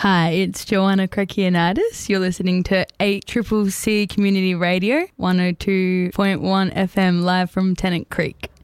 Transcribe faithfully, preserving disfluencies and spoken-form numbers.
Hi, it's Joanna Krakianidis. You're listening to eight C C C Community Radio, one oh two point one F M, live from Tennant Creek.